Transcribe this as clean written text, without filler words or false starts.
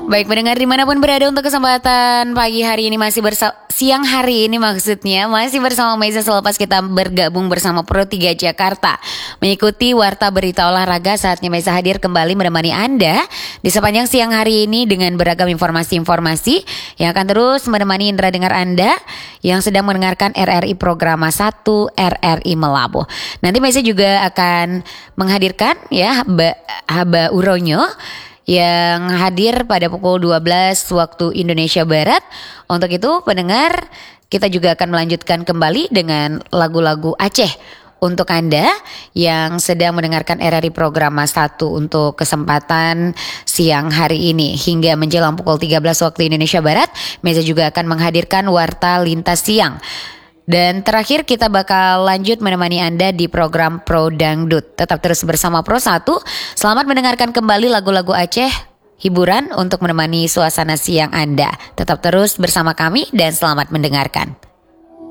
Baik pendengar dimanapun berada untuk kesempatan pagi hari ini siang hari ini maksudnya masih bersama Meza selepas kita bergabung bersama Pro 3 Jakarta mengikuti Warta Berita Olahraga. Saatnya Meza hadir kembali menemani Anda di sepanjang siang hari ini dengan beragam informasi-informasi yang akan terus menemani indera dengar Anda yang sedang mendengarkan RRI Programa 1 RRI Melabuh. Nanti Meza juga akan menghadirkan ya Haba Uronyo yang hadir pada pukul 12 waktu Indonesia Barat. Untuk itu pendengar, kita juga akan melanjutkan kembali dengan lagu-lagu Aceh untuk Anda yang sedang mendengarkan RRI Programa 1 untuk kesempatan siang hari ini. Hingga menjelang pukul 13 waktu Indonesia Barat, Meza juga akan menghadirkan Warta Lintas Siang. Dan terakhir kita bakal lanjut menemani Anda di program Pro Dangdut. Tetap terus bersama Pro 1. Selamat mendengarkan kembali lagu-lagu Aceh, hiburan untuk menemani suasana siang Anda. Tetap terus bersama kami dan selamat mendengarkan.